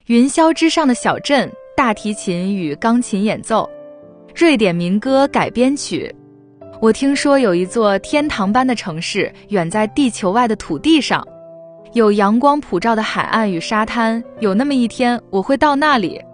云霄之上的小镇，大提琴与钢琴演奏，瑞典民歌改编曲。我听说有一座天堂般的城市远在地球外的土地上，有阳光普照的海岸与沙滩，有那么一天我会到那里。